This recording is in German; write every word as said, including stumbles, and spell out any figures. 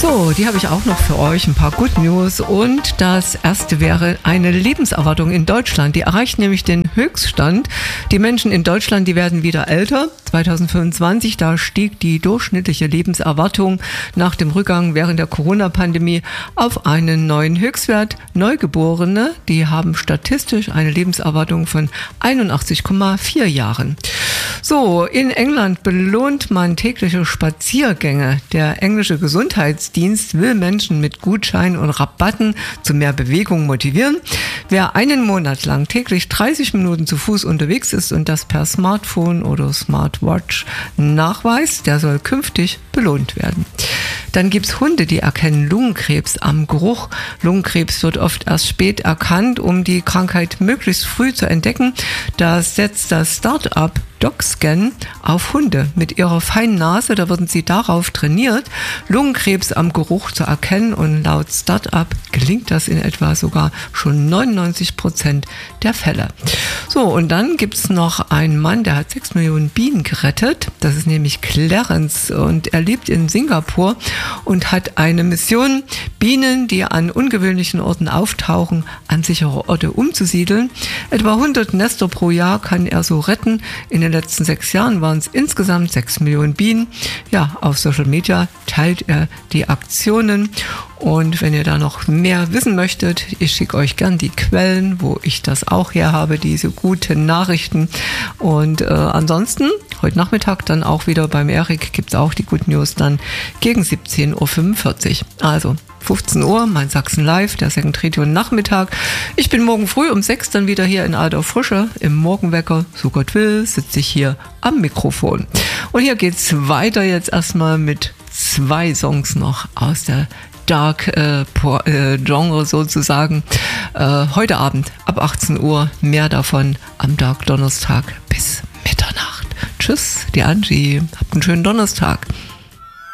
So, die habe ich auch noch für euch, ein paar Good News. Und das erste wäre eine Lebenserwartung in Deutschland. Die erreicht nämlich den Höchststand. Die Menschen in Deutschland, die werden wieder älter. zweitausendfünfundzwanzig, da stieg die durchschnittliche Lebenserwartung nach dem Rückgang während der Corona-Pandemie auf einen neuen Höchstwert. Neugeborene, die haben statistisch eine Lebenserwartung von einundachtzig Komma vier Jahren. So, in England belohnt man tägliche Spaziergänge. Der englische Gesundheitsdienst will Menschen mit Gutscheinen und Rabatten zu mehr Bewegung motivieren. Wer einen Monat lang täglich dreißig Minuten zu Fuß unterwegs ist und das per Smartphone oder Smartwatch nachweist, der soll künftig belohnt werden. Dann gibt's Hunde, die erkennen Lungenkrebs am Geruch. Lungenkrebs wird oft erst spät erkannt, um die Krankheit möglichst früh zu entdecken. Da setzt das Start-up DocScan auf Hunde mit ihrer feinen Nase. Da werden sie darauf trainiert, Lungenkrebs am Geruch zu erkennen, und laut Start-up gelingt das in etwa sogar schon neunundneunzig Prozent der Fälle. So, und dann gibt's noch einen Mann, der hat sechs Millionen Bienen gerettet. Das ist nämlich Clarence, und er lebt in Singapur und hat eine Mission, Bienen, die an ungewöhnlichen Orten auftauchen, an sichere Orte umzusiedeln. Etwa hundert Nester pro Jahr kann er so retten. In den letzten sechs Jahren waren es insgesamt sechs Millionen Bienen. Ja, auf Social Media teilt er die Aktionen. Und wenn ihr da noch mehr wissen möchtet, ich schicke euch gern die Quellen, wo ich das auch her habe, diese guten Nachrichten. Und äh, ansonsten, heute Nachmittag dann auch wieder beim Erik, gibt es auch die Good News dann gegen siebzehn Uhr fünfundvierzig. Also fünfzehn Uhr, mein Sachsen Live, der Second Radio Nachmittag. Ich bin morgen früh um sechs dann wieder hier in Alter Frische im Morgenwecker. So Gott will, sitze ich hier am Mikrofon. Und hier geht's weiter jetzt erstmal mit zwei Songs noch aus der Dark äh, äh, Genre sozusagen. Äh, heute Abend ab achtzehn Uhr, mehr davon am Dark Donnerstag bis Mitternacht. Tschüss, die Angie. Habt einen schönen Donnerstag.